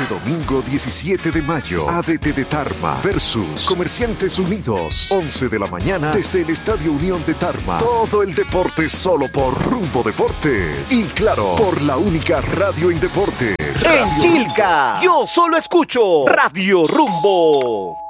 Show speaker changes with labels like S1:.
S1: Este domingo 17 de mayo, ADT de Tarma versus Comerciantes Unidos, 11 de la mañana desde el Estadio Unión de Tarma. Todo el deporte solo por Rumbo Deportes. Y claro, por la única radio en deportes.
S2: En Chilca, yo solo escucho Radio Rumbo.